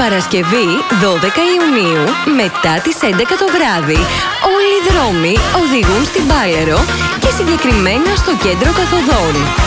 Παρασκευή 12 Ιουνίου μετά τις 11 το βράδυ. Όλοι οι δρόμοι οδηγούν στην Πάλαιρο και συγκεκριμένα στο κέντρο καθοδών.